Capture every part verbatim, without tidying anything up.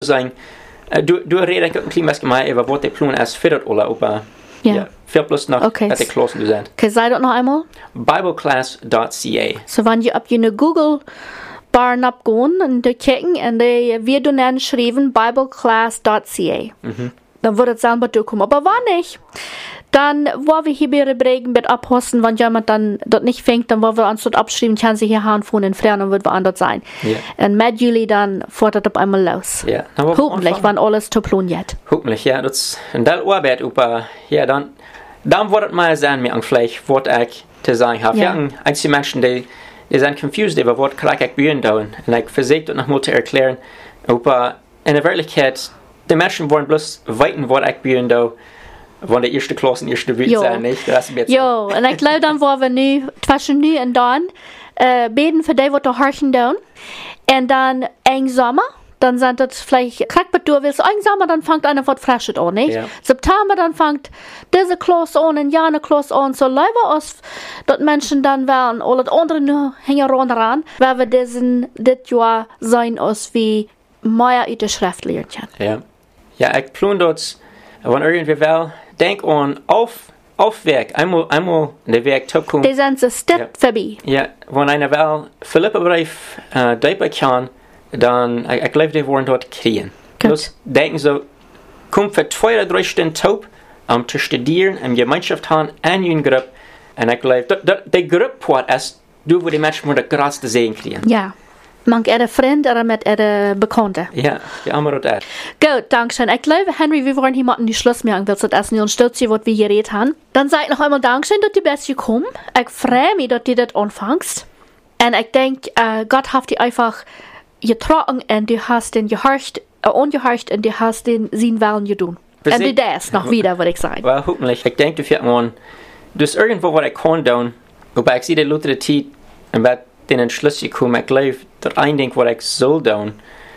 zijn, uh, du, du reden ook een klein beetje meer over wat de plan is voor het alle op, uh, Ja. ja, veel plus nog Okay. dat de klassen zijn. Okay, sei das noch einmal. Bibleclass dot c a. So, wenn ihr ab eine Google Bar abgehen und die kicken und die wir dann schreiben bibleclass dot c a. Mhm. Dann wird es selber durchkommen. Aber wenn nicht, dann, wo wir hier bei Bregen mit abhosten, wenn jemand dann dort nicht fängt, dann wollen wir uns dort abschreiben, kann sie hier haben von den Fernen und wird woanders sein. Ja. Und mit Juli dann fährt das auf einmal los. Ja. Nou, Hoffentlich, wenn alles zu Plan geht. Hoffentlich, ja. Dat is een deel arbeid op, uh, ja, dan, dan wordt het maar zijn met een vlees, wat ik te zeggen heb. Ja. Ja, en die mensen die, die zijn confused over wat kan ik bij doen. En ik verzeker dat nog moet te erklären. Op, uh, in de werkelijkheid, de mensen worden bloos weten wat ik bij doen. Van de eerste klas en eerste buurt Jo. zijn, niet? Dat is een beetje. Jo, und ich glaube, dann wollen wir nu, zwischen nu und dann, äh, beten für die, was da horchen tun. Und dann eng Sommer, dann sind das vielleicht, kriegt man du willst, eng Sommer, dann fängt einer was Frisches an, nicht? Ja. September, dann fängt diese Klasse an und jene Klasse an, so leider aus, dort Menschen dann werden, all das andere nur hängen ran, weil wir diesen, das Jahr sein aus wie mehr in der Schrift lernen können. Ja. Ja, ik plan dat, wanneer irgendwie wel, denk aan auf, Aufwerk, einmal, einmal de werk toekomt. Die sind so step Ja. vorbei. Ja, wanneer einer wel Philippenbrief uh, duiken kan, dan, ik, ik geloof die worden dort kriegen. Goed. Dus denken zo, kom voor twee of drie stunden toe, om te studeren, om gemeenschap te hebben en je groep. En ik geloof, dat, dat, die groep wat is, du wo die mensen moeten gratis te zien krijgen. Ja. Man er een vriend oder met er Bekannte. Ja, ja, allemaal dat. Gut, Dankeschön. Ich glaube, Henry, wir wollen hier mal in die Schluss machen, weil das erst nicht und stolz was wir hier geredet haben. Dann sag ich noch einmal Dankeschön, dass du bist gekommen. Ich freue mich, dass du das anfängst. Und ich denke, äh, Gott hat dich einfach getragen und du hast den gehorcht, äh, ungehorcht und du hast den sein Willen getan. Und du das noch wieder, würde ich sagen. Wel, hoffentlich. Ik denk dat je man, dus irgendwo wat ik kan doen, maar ik zie de latere tijd, en bij den Entschluss gekommen, ik geloof dat een ding wat ik zal doen,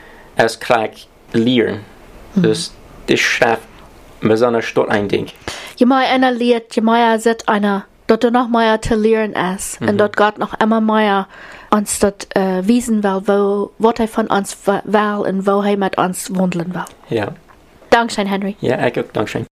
is krijg leren. Mhm. Dus de schrift, besonders dat een ding. Je moet einer leert, je moet zit einer, dat er noch mehr zu lernen ist. Mhm. Und dat Gott noch immer mehr uns dat äh, wiesen will, wo, was er von uns will und wo er mit uns wandeln will. Ja. Dankeschön, Henry. Ja, ik ook, dankzij.